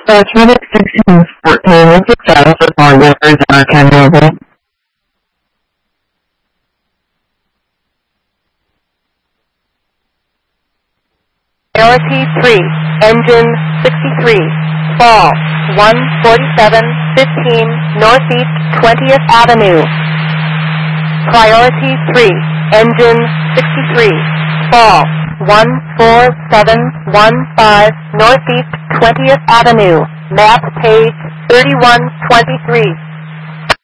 Traffic 1614 is the status of all workers are Canada. Priority 3, engine 63, fall 14715 Northeast 20th Avenue. Priority 3, engine 63, fall 14715 Northeast 20th Avenue, map page 3123.